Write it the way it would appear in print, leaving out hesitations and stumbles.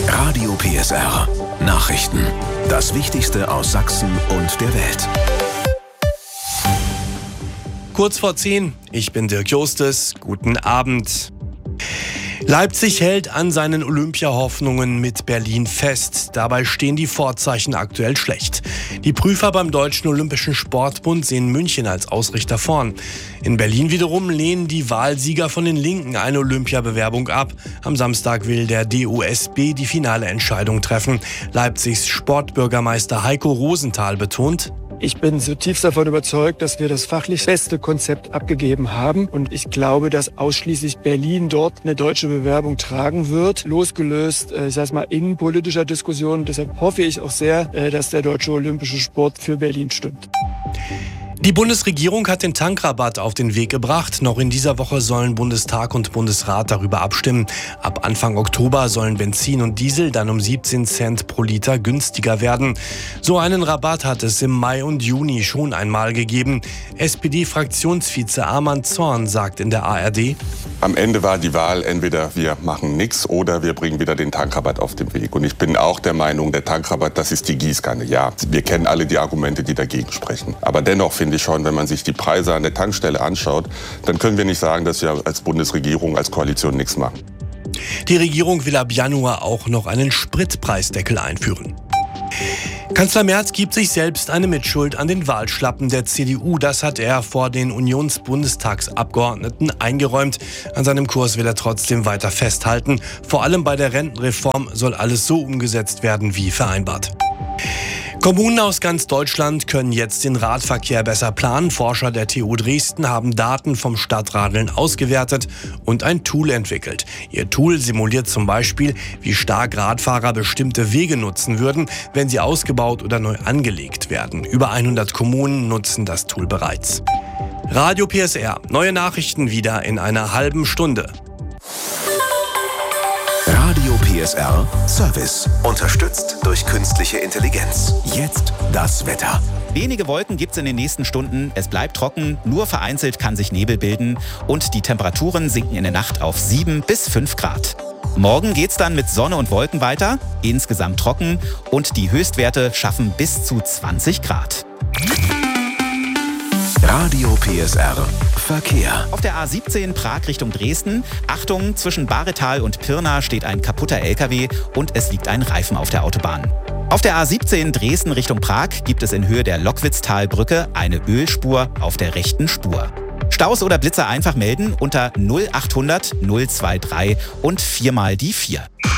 Radio PSR. Nachrichten. Das Wichtigste aus Sachsen und der Welt. Kurz vor 10, ich bin Dirk Justus. Guten Abend. Leipzig hält an seinen Olympiahoffnungen mit Berlin fest. Dabei stehen die Vorzeichen aktuell schlecht. Die Prüfer beim Deutschen Olympischen Sportbund sehen München als Ausrichter vorn. In Berlin wiederum lehnen die Wahlsieger von den Linken eine Olympiabewerbung ab. Am Samstag will der DOSB die finale Entscheidung treffen. Leipzigs Sportbürgermeister Heiko Rosenthal betont: Ich bin zutiefst davon überzeugt, dass wir das fachlich beste Konzept abgegeben haben. Und ich glaube, dass ausschließlich Berlin dort eine deutsche Bewerbung tragen wird, losgelöst, innenpolitischer Diskussion. Deshalb hoffe ich auch sehr, dass der Deutsche Olympische Sport für Berlin stimmt. Die Bundesregierung hat den Tankrabatt auf den Weg gebracht. Noch in dieser Woche sollen Bundestag und Bundesrat darüber abstimmen. Ab Anfang Oktober sollen Benzin und Diesel dann um 17 Cent pro Liter günstiger werden. So einen Rabatt hat es im Mai und Juni schon einmal gegeben. SPD-Fraktionsvize Arman Zorn sagt in der ARD: Am Ende war die Wahl, entweder wir machen nichts oder wir bringen wieder den Tankrabatt auf den Weg. Und ich bin auch der Meinung, der Tankrabatt, das ist die Gießkanne. Ja, wir kennen alle die Argumente, die dagegen sprechen. Aber dennoch finde ich schon, wenn man sich die Preise an der Tankstelle anschaut, dann können wir nicht sagen, dass wir als Bundesregierung, als Koalition nichts machen. Die Regierung will ab Januar auch noch einen Spritpreisdeckel einführen. Kanzler Merz gibt sich selbst eine Mitschuld an den Wahlschlappen der CDU. Das hat er vor den Unionsbundestagsabgeordneten eingeräumt. An seinem Kurs will er trotzdem weiter festhalten. Vor allem bei der Rentenreform soll alles so umgesetzt werden wie vereinbart. Kommunen aus ganz Deutschland können jetzt den Radverkehr besser planen. Forscher der TU Dresden haben Daten vom Stadtradeln ausgewertet und ein Tool entwickelt. Ihr Tool simuliert zum Beispiel, wie stark Radfahrer bestimmte Wege nutzen würden, wenn sie ausgebaut oder neu angelegt werden. Über 100 Kommunen nutzen das Tool bereits. Radio PSR. Neue Nachrichten wieder in einer halben Stunde. Radio PSR Service. Unterstützt durch künstliche Intelligenz. Jetzt das Wetter. Wenige Wolken gibt's in den nächsten Stunden. Es bleibt trocken, nur vereinzelt kann sich Nebel bilden. Und die Temperaturen sinken in der Nacht auf 7 bis 5 Grad. Morgen geht's dann mit Sonne und Wolken weiter. Insgesamt trocken. Und die Höchstwerte schaffen bis zu 20 Grad. Radio PSR Verkehr. Auf der A17 Prag Richtung Dresden. Achtung, zwischen Baretal und Pirna steht ein kaputter LKW und es liegt ein Reifen auf der Autobahn. Auf der A17 Dresden Richtung Prag gibt es in Höhe der Lockwitztalbrücke eine Ölspur auf der rechten Spur. Staus oder Blitzer einfach melden unter 0800 023 und 4 mal die 4.